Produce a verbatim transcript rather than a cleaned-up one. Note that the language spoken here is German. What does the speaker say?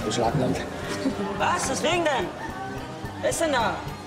Beschlagnahmt. Was? Deswegen denn? Wer ist denn da?